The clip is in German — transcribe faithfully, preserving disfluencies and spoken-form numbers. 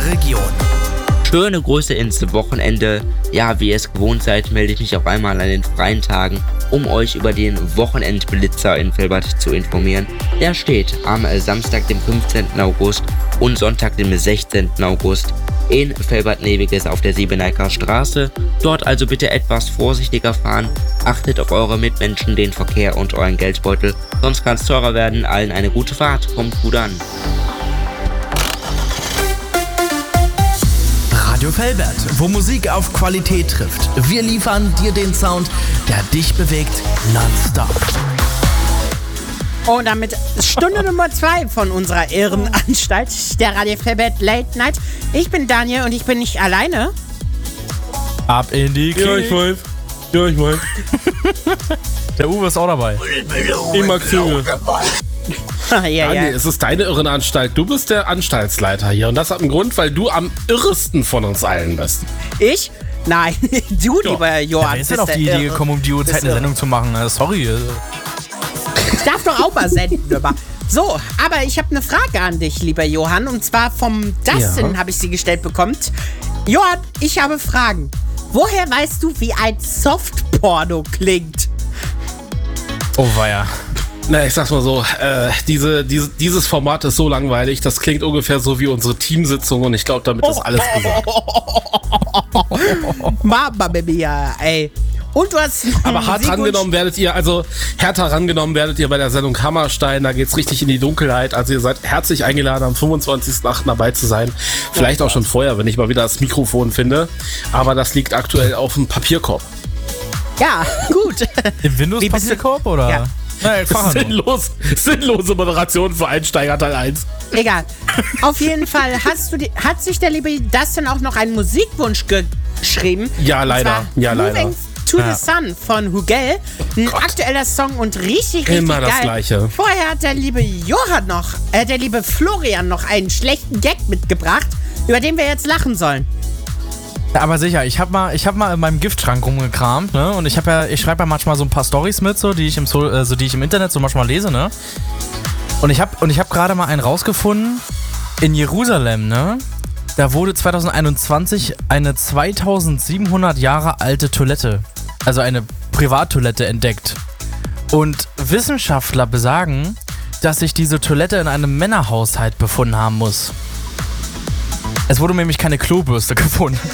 Region. Schöne Grüße ins Wochenende. Ja, wie ihr es gewohnt seid, melde ich mich auch einmal an den freien Tagen, um euch über den Wochenendblitzer in Velbert zu informieren. Der steht am Samstag, dem fünfzehnten August und Sonntag, dem sechzehnten August in Velbert-Neviges auf der Siebeneiker Straße. Dort also bitte etwas vorsichtiger fahren. Achtet auf eure Mitmenschen, den Verkehr und euren Geldbeutel. Sonst kann es teurer werden. Allen eine gute Fahrt. Kommt gut an. Radio Velbert, wo Musik auf Qualität trifft. Wir liefern dir den Sound, der dich bewegt, nonstop. Und damit Stunde Nummer zwei von unserer Irrenanstalt, der Radio Velbert Late Night. Ich bin Daniel und ich bin nicht alleine. Ab in die Klinik. Ja, ich weiß. Ja, ich weiß. Der Uwe ist auch dabei. Ich mag Züge. ja, ja. Daniel, es ist deine Irrenanstalt. Du bist der Anstaltsleiter hier. Und das hat einen Grund, weil du am irresten von uns allen bist. Ich? Nein, du, Ja. lieber Johann. Ja, wer ist denn bist auf der die Idee Irre. gekommen, um die Uhrzeit Bist eine irre. Sendung zu machen? Äh, Sorry. äh. Ich darf doch auch mal senden. aber- So, aber ich habe eine Frage an dich, lieber Johann. Und zwar vom Dustin Ja. habe ich sie gestellt bekommen. Johann, ich habe Fragen. Woher weißt du, wie ein Softporno klingt? Oh weia. Na, ich sag's mal so, äh, diese, diese, dieses Format ist so langweilig, das klingt ungefähr so wie unsere Teamsitzung und ich glaube, damit ist alles gesagt. Mama mia, ey. Und du hast... Aber hart rangenommen werdet ihr, also härter rangenommen werdet ihr bei der Sendung Hammerstein, da geht's richtig in die Dunkelheit. Also ihr seid herzlich eingeladen, am fünfundzwanzigsten achten dabei zu sein. Vielleicht auch schon vorher, wenn ich mal wieder das Mikrofon finde. Aber das liegt aktuell auf dem Papierkorb. Ja, gut. Im Windows Wie bist du- Papierkorb oder? Ja. Nein, fahren wir. Sinnlos, sinnlose Moderation für Einsteiger Teil eins. Egal. Auf jeden Fall hast du die, hat sich der liebe Dustin auch noch einen Musikwunsch ge geschrieben. Ja, Und leider. zwar Ja, leider. Moving to Ja. the Sun von Hugel. Ein Gott. aktueller Song und richtig, richtig Immer das geil. Gleiche. Vorher hat der liebe Johann noch, äh, der liebe Florian noch einen schlechten Gag mitgebracht, über den wir jetzt lachen sollen. Ja, aber sicher, ich habe mal, ich hab mal in meinem Giftschrank rumgekramt, ne? Und ich habe ja, ich schreibe ja manchmal so ein paar Storys mit, so die ich im so, äh, so die ich im Internet so manchmal lese, ne? Und ich habe und ich habe gerade mal einen rausgefunden in Jerusalem, ne? Da wurde zwanzig einundzwanzig eine zweitausendsiebenhundert Jahre alte Toilette, also eine Privattoilette entdeckt. Und Wissenschaftler besagen, dass sich diese Toilette in einem Männerhaushalt befunden haben muss. Es wurde nämlich keine Klobürste gefunden.